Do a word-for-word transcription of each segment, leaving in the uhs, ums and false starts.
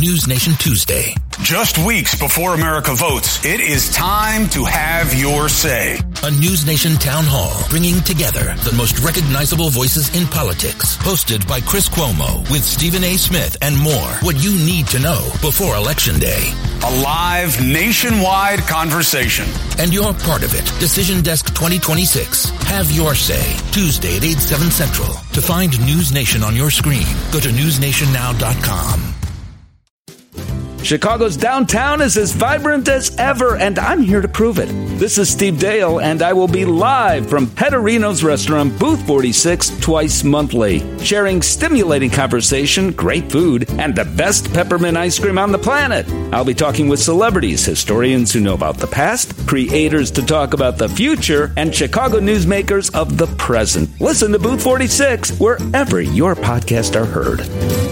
News Nation Tuesday. Just weeks before America votes, it is time to have your say. A News Nation town hall bringing together the most recognizable voices in politics. Hosted by Chris Cuomo with Stephen A. Smith and more. What you need to know before Election Day. A live nationwide conversation. And you're part of it. Decision Desk twenty twenty-six. Have your say. Tuesday at eight, seven Central. To find News Nation on your screen, go to news nation now dot com. Chicago's downtown is as vibrant as ever, and I'm here to prove it. This is Steve Dale, and I will be live from Pedorino's restaurant, Booth forty-six, twice monthly, sharing stimulating conversation, great food, and the best peppermint ice cream on the planet. I'll be talking with celebrities, historians who know about the past, creators to talk about the future, and Chicago newsmakers of the present. Listen to Booth forty-six wherever your podcasts are heard.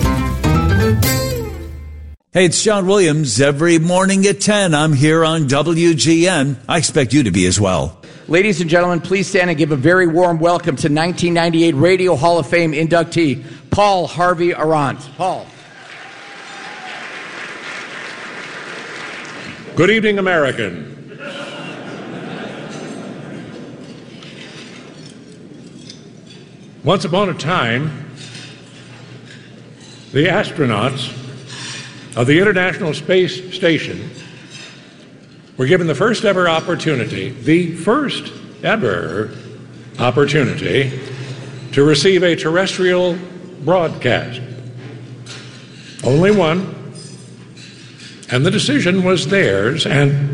Hey, it's John Williams. Every morning at ten, I'm here on W G N. I expect you to be as well. Ladies and gentlemen, please stand and give a very warm welcome to nineteen ninety-eight Radio Hall of Fame inductee, Paul Harvey Arant. Paul. Good evening, American. Once upon a time, the astronauts of the International Space Station were given the first ever opportunity, the first ever opportunity to receive a terrestrial broadcast. Only one. And the decision was theirs, and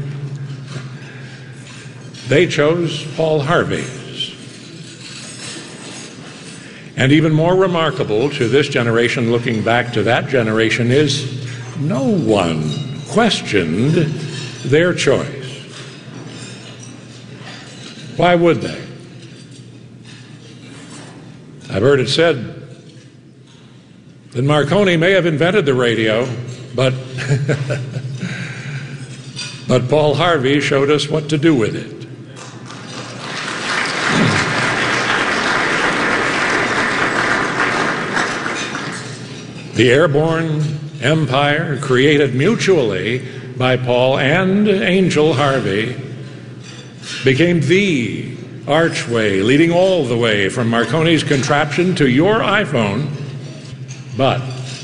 they chose Paul Harvey's. And even more remarkable to this generation, looking back to that generation, is no one questioned their choice. Why would they? I've heard it said that Marconi may have invented the radio, but but Paul Harvey showed us what to do with it. The airborne empire, created mutually by Paul and Angel Harvey, became the archway leading all the way from Marconi's contraption to your iPhone. But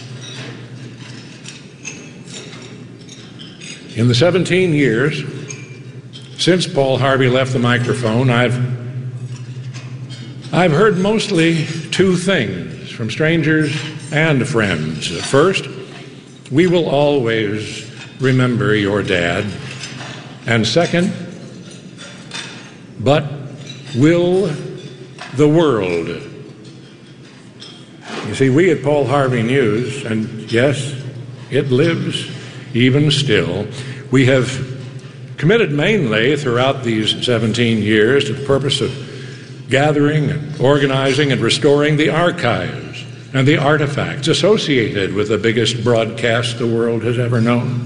in the seventeen years since Paul Harvey left the microphone, I've I've heard mostly two things from strangers and friends. First, we will always remember your dad. And second, but will the world? You see, we at Paul Harvey News, and yes, it lives even still, we have committed mainly throughout these seventeen years to the purpose of gathering and organizing and restoring the archives and the artifacts associated with the biggest broadcast the world has ever known.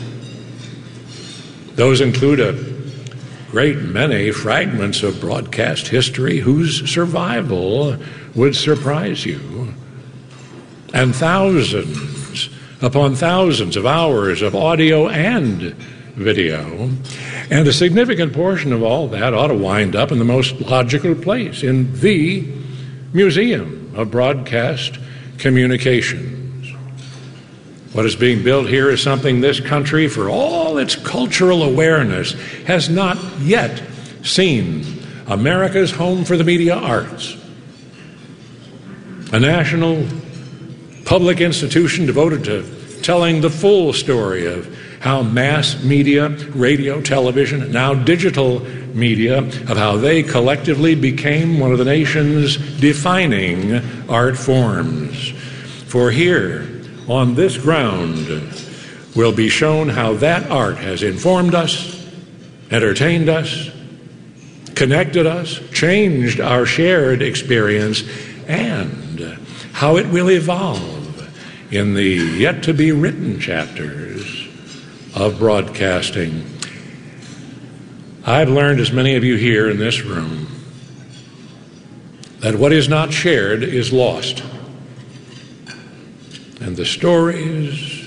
Those include a great many fragments of broadcast history whose survival would surprise you, and thousands upon thousands of hours of audio and video. And a significant portion of all that ought to wind up in the most logical place, in the Museum of Broadcast Communications. What is being built here is something this country, for all its cultural awareness, has not yet seen. America's home for the media arts. A national public institution devoted to telling the full story of how mass media, radio, television, now digital media, of how they collectively became one of the nation's defining art forms. For here, on this ground, will be shown how that art has informed us, entertained us, connected us, changed our shared experience, and how it will evolve in the yet-to-be-written chapters of broadcasting. I've learned, as many of you here in this room, that what is not shared is lost. And the stories